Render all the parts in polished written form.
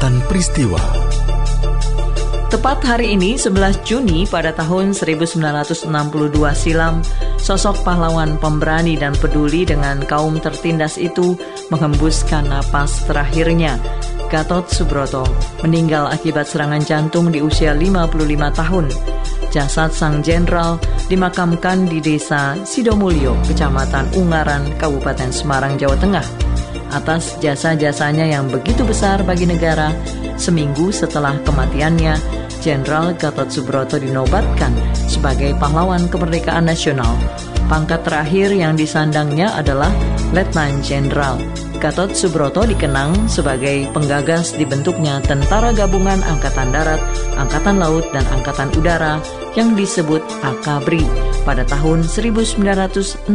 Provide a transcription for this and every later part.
Catatan Peristiwa. Tepat hari ini, 11 Juni pada tahun 1962 silam, sosok pahlawan pemberani dan peduli dengan kaum tertindas itu menghembuskan napas terakhirnya. Gatot Subroto meninggal akibat serangan jantung di usia 55 tahun. Jasad sang jenderal dimakamkan di desa Sidomulyo, Kecamatan Ungaran, Kabupaten Semarang, Jawa Tengah. Atas jasa-jasanya yang begitu besar bagi negara, seminggu setelah kematiannya, Jenderal Gatot Subroto dinobatkan sebagai pahlawan kemerdekaan nasional. Pangkat terakhir yang disandangnya adalah Letnan Jenderal. Gatot Subroto dikenang sebagai penggagas dibentuknya Tentara Gabungan Angkatan Darat, Angkatan Laut, dan Angkatan Udara yang disebut AKABRI pada tahun 1965.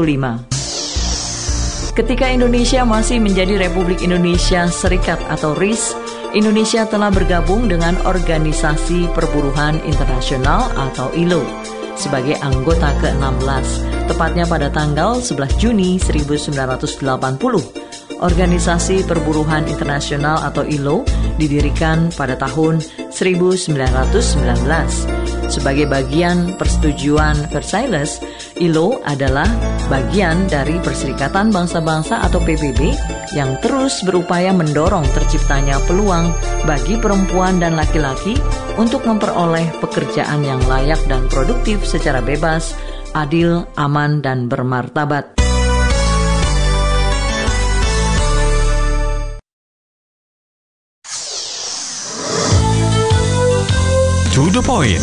Ketika Indonesia masih menjadi Republik Indonesia Serikat atau RIS, Indonesia telah bergabung dengan Organisasi Perburuhan Internasional atau ILO sebagai anggota ke-16, tepatnya pada tanggal 11 Juni 1980. Organisasi Perburuhan Internasional atau ILO didirikan pada tahun 1919. Sebagai bagian persetujuan Versailles, ILO adalah bagian dari Perserikatan Bangsa-Bangsa atau PBB yang terus berupaya mendorong terciptanya peluang bagi perempuan dan laki-laki untuk memperoleh pekerjaan yang layak dan produktif secara bebas, adil, aman, dan bermartabat. To the point.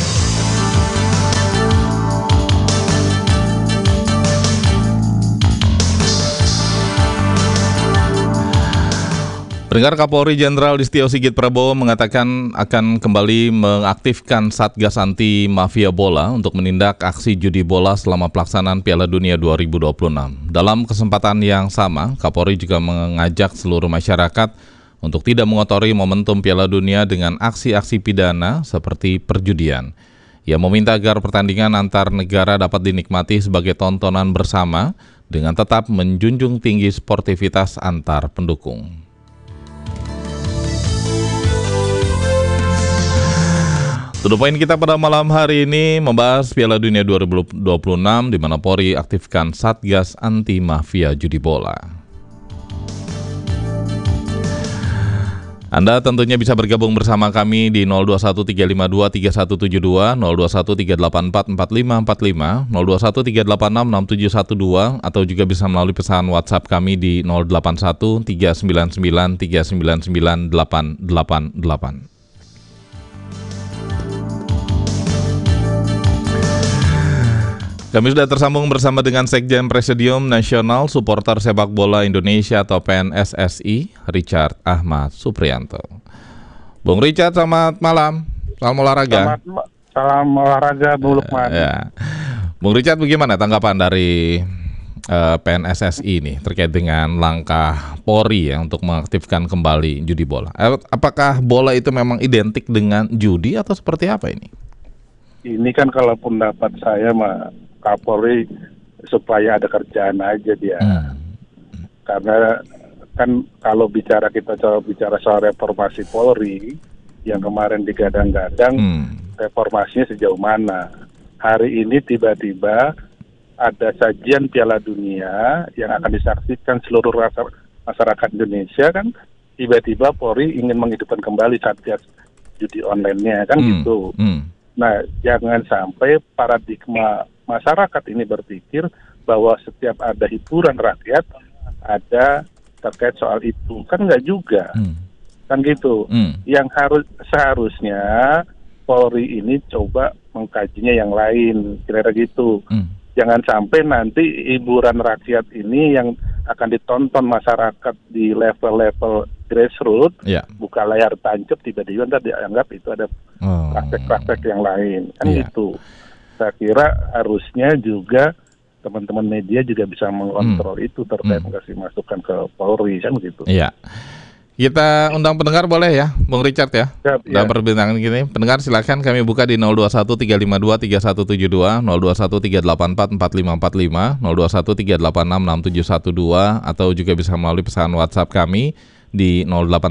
Pendengar, Kapolri Jenderal Listio Sigit Prabowo mengatakan akan kembali mengaktifkan Satgas Anti Mafia Bola untuk menindak aksi judi bola selama pelaksanaan Piala Dunia 2026. Dalam kesempatan yang sama, Kapolri juga mengajak seluruh masyarakat untuk tidak mengotori momentum Piala Dunia dengan aksi-aksi pidana seperti perjudian. Ia meminta agar pertandingan antar negara dapat dinikmati sebagai tontonan bersama dengan tetap menjunjung tinggi sportivitas antar pendukung. To the point kita pada malam hari ini membahas Piala Dunia 2026 di mana Polri aktifkan Satgas Anti Mafia Judi Bola. Anda tentunya bisa bergabung bersama kami di 0213523172, 0213844545, 0213866712 atau juga bisa melalui pesan WhatsApp kami di 081399399888. Kami sudah tersambung bersama dengan Sekjen Presidium Nasional Supporter Sepak Bola Indonesia atau PNSSI, Richard Ahmad Supriyanto. Bung Richard, selamat malam. Salam olahraga. Salam olahraga, Bu Lukman. Ya. Bung Richard, bagaimana tanggapan dari PNSSI ini terkait dengan langkah Polri ya untuk mengaktifkan kembali judi bola? Apakah bola itu memang identik dengan judi atau seperti apa ini? Ini kan kalau pendapat saya Kapolri supaya ada kerjaan aja dia. Karena kan kalau kita coba bicara soal reformasi Polri yang kemarin digadang-gadang, reformasinya sejauh mana. Hari ini tiba-tiba ada sajian Piala Dunia yang akan disaksikan seluruh masyarakat Indonesia, kan tiba-tiba Polri ingin menghidupkan kembali Satgas judi online-nya kan gitu. Nah, jangan sampai paradigma masyarakat ini berpikir bahwa setiap ada hiburan rakyat ada terkait soal itu, kan nggak juga, kan gitu. Yang seharusnya Polri ini coba mengkajinya yang lain, kira-kira gitu. Jangan sampai nanti hiburan rakyat ini yang akan ditonton masyarakat di level-level grassroots, buka layar tancap tiba-tiba nanti dianggap itu ada praktek-praktek yang lain, kan gitu. Saya kira harusnya juga teman-teman media juga bisa mengontrol itu terkait kasih masukan ke Polri, kan gitu. Iya. Kita undang pendengar boleh ya, Bung Richard ya? Dalam perbincangan gini, pendengar silakan kami buka di 0213523172, 0213844545, 0213866712 atau juga bisa melalui pesan WhatsApp kami di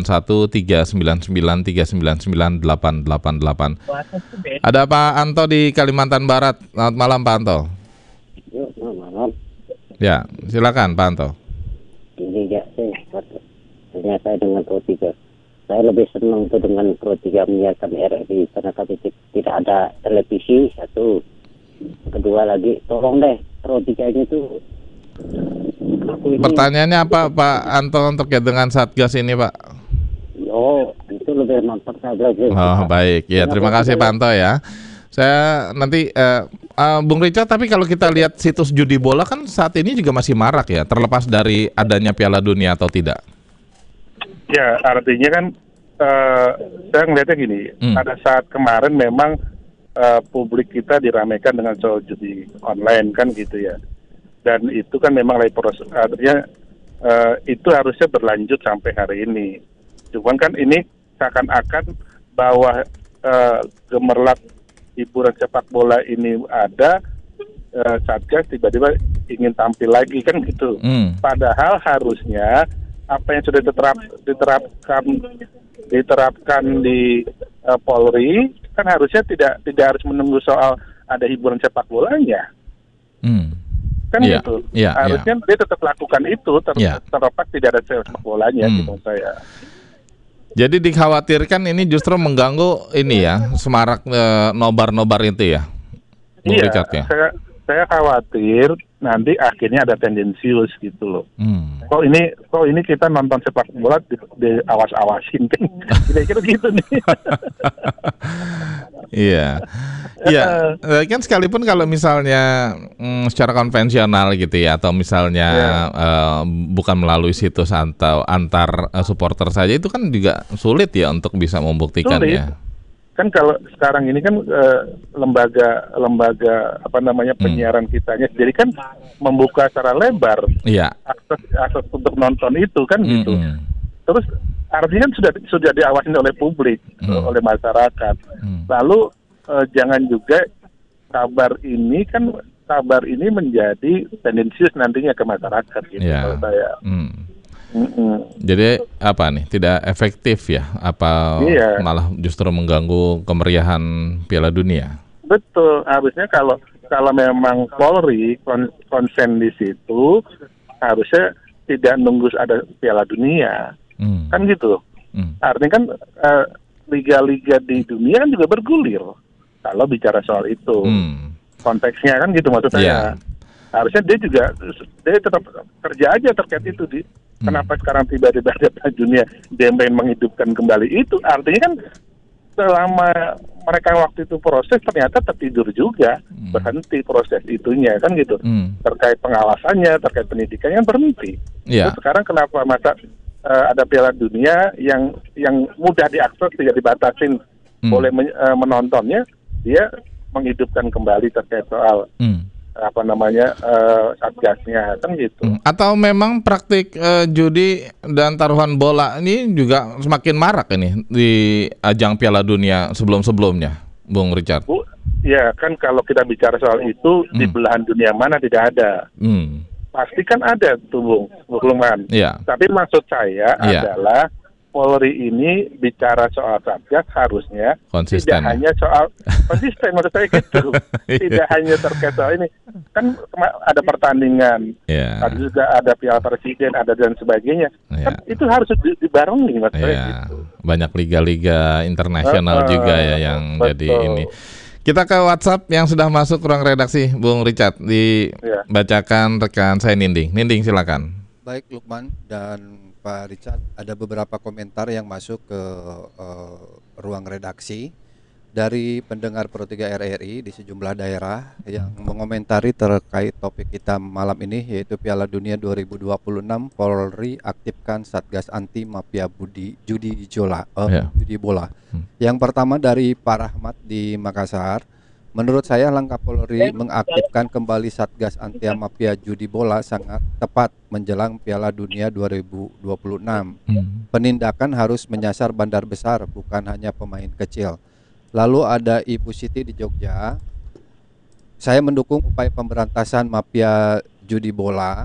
081399399888. Ada Pak Anto di Kalimantan Barat. Selamat malam Pak Anto. Yuk, malam. Ya, silakan Pak Anto. Ini ya, ternyata dengan Pro 3. Saya lebih senang tuh dengan Pro 3 menyiarkan RRI karena kami tidak ada televisi, satu. Kedua lagi, tolong deh Pro 3 ini tuh. Pertanyaannya apa Pak Anto terkait dengan Satgas ini Pak? Oh, itu lebih mantap lagi. Oh baik, ya terima kasih Pak Anto ya. Saya nanti Bung Richard, tapi kalau kita lihat situs judi bola kan saat ini juga masih marak ya, terlepas dari adanya Piala Dunia atau tidak. Ya, artinya kan saya ngelihatnya gini, pada saat kemarin memang publik kita diramaikan dengan soal judi online kan gitu ya. Dan itu kan memang lagi proses, artinya itu harusnya berlanjut sampai hari ini. Cuman kan ini seakan-akan bahwa gemerlap hiburan sepak bola ini ada, Satgas tiba-tiba ingin tampil lagi kan gitu. Padahal harusnya apa yang sudah diterapkan di Polri kan harusnya tidak harus menunggu soal ada hiburan sepak bolanya. Kan gitu. Harusnya dia tetap lakukan itu terlepas tidak ada sepak bolanya gitu saya. Jadi dikhawatirkan ini justru mengganggu ini ya, semarak nobar-nobar itu ya, Bung Richard ya. Saya khawatir nanti akhirnya ada tendensius gitu loh. Kok ini kita nonton sepak bola di awas-awasin kan, kira-kira gitu nih. Iya, kan sekalipun kalau misalnya secara konvensional gitu ya, atau misalnya bukan melalui situs atau antar supporter saja, itu kan juga sulit ya untuk bisa membuktikannya. Kan kalau sekarang ini kan lembaga apa namanya penyiaran kitanya sendiri kan membuka secara lebar akses untuk nonton itu kan gitu. Terus artinya kan sudah diawasi oleh publik, oleh masyarakat. Lalu jangan juga kabar ini menjadi tendensius nantinya ke masyarakat gitu kalau saya. Jadi apa nih, tidak efektif ya? Apa malah justru mengganggu kemeriahan Piala Dunia? Betul, harusnya kalau memang Polri konsen di situ, harusnya tidak nunggu ada Piala Dunia, kan gitu. Artinya kan liga-liga di dunia kan juga bergulir kalau bicara soal itu. Konteksnya kan gitu maksud saya. Harusnya dia tetap kerja aja terkait itu. Kenapa sekarang tiba-tiba ada Piala Dunia dia pengen menghidupkan kembali itu? Artinya kan selama mereka waktu itu proses ternyata tertidur juga, berhenti proses itunya kan gitu. Terkait pengawasannya, terkait pendidikannya berhenti. Terus sekarang kenapa ada Piala Dunia yang mudah diakses, tidak dibatasin, boleh menontonnya, dia menghidupkan kembali terkait soal satgasnya kan gitu. Atau memang praktik judi dan taruhan bola ini juga semakin marak ini di ajang Piala Dunia sebelum-sebelumnya, Bung Richard? Ya kan kalau kita bicara soal itu di belahan dunia mana tidak ada. Pasti kan ada tuh Bung Lukman. Tapi maksud saya adalah Polri ini bicara soal Satgas harusnya konsisten, tidak hanya soal konsisten, maksud saya gitu. Tidak hanya terkait soal ini. Kan ada pertandingan, ada juga ada Piala Presiden, ada dan sebagainya. Kan itu harus dibarengi maksud saya gitu. Banyak liga-liga internasional juga ya yang jadi ini. Kita ke WhatsApp yang sudah masuk ruang redaksi, Bung Richard, dibacakan rekan saya Ninding. Ninding silakan. Baik Lukman dan Pak Richard, ada beberapa komentar yang masuk ke ruang redaksi dari pendengar Pro 3 RRI di sejumlah daerah yang mengomentari terkait topik kita malam ini, yaitu Piala Dunia 2026, Polri aktifkan Satgas Anti Mafia Judi Bola. Yang pertama dari Pak Rahmat di Makassar. Menurut saya langkah Polri mengaktifkan kembali Satgas Anti Mafia Judi Bola sangat tepat menjelang Piala Dunia 2026. Penindakan harus menyasar bandar besar, bukan hanya pemain kecil. Lalu ada Ibu Siti di Jogja. Saya mendukung upaya pemberantasan mafia judi bola.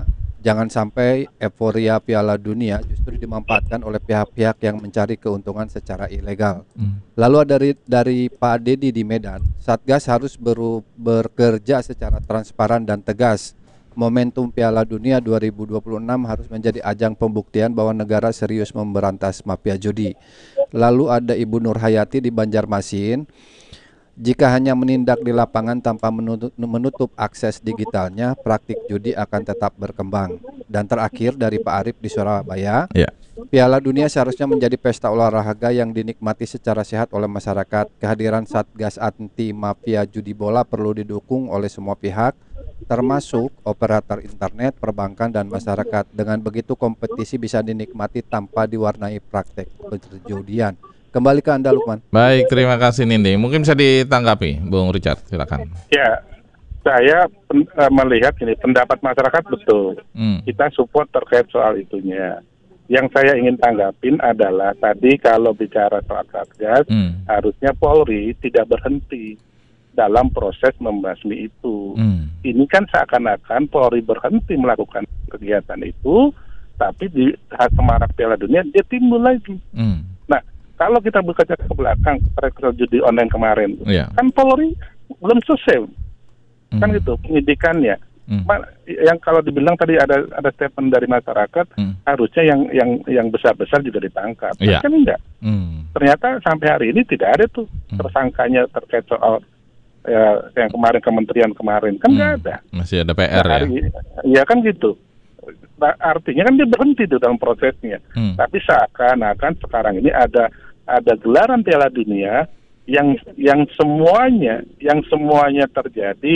Jangan sampai euforia Piala Dunia justru dimanfaatkan oleh pihak-pihak yang mencari keuntungan secara ilegal. Lalu dari Pak Dedi di Medan, Satgas harus bekerja secara transparan dan tegas. Momentum Piala Dunia 2026 harus menjadi ajang pembuktian bahwa negara serius memberantas mafia judi. Lalu ada Ibu Nur Hayati di Banjarmasin. Jika hanya menindak di lapangan tanpa menutup akses digitalnya, praktik judi akan tetap berkembang. Dan terakhir dari Pak Arif di Surabaya, Piala Dunia seharusnya menjadi pesta olahraga yang dinikmati secara sehat oleh masyarakat. Kehadiran Satgas Anti Mafia Judi Bola perlu didukung oleh semua pihak, termasuk operator internet, perbankan, dan masyarakat. Dengan begitu kompetisi bisa dinikmati tanpa diwarnai praktek perjudian. Kembali ke Anda, Lukman. Baik, terima kasih Nindi. Mungkin bisa ditanggapi, Bung Richard, silakan. Ya, saya melihat ini pendapat masyarakat betul. Kita support terkait soal itunya. Yang saya ingin tanggapin adalah tadi kalau bicara soal Satgas, harusnya Polri tidak berhenti dalam proses membasmi itu. Ini kan seakan-akan Polri berhenti melakukan kegiatan itu, tapi di semarak Piala Dunia dia timbul lagi. Nah, kalau kita bekerja ke belakang rekor judi online kemarin, kan Polri belum selesai, kan gitu penyidikannya. Yang kalau dibilang tadi ada statement dari masyarakat, harusnya yang besar-besar juga ditangkap. Kan enggak. Ternyata sampai hari ini tidak ada tuh tersangkanya terkait soal yang kemarin kementerian kemarin, kan nggak ada. Masih ada PR ya. Iya kan gitu. Artinya kan dia berhenti tuh dalam prosesnya. Tapi seakan-akan sekarang ini ada gelaran Piala Dunia yang semuanya terjadi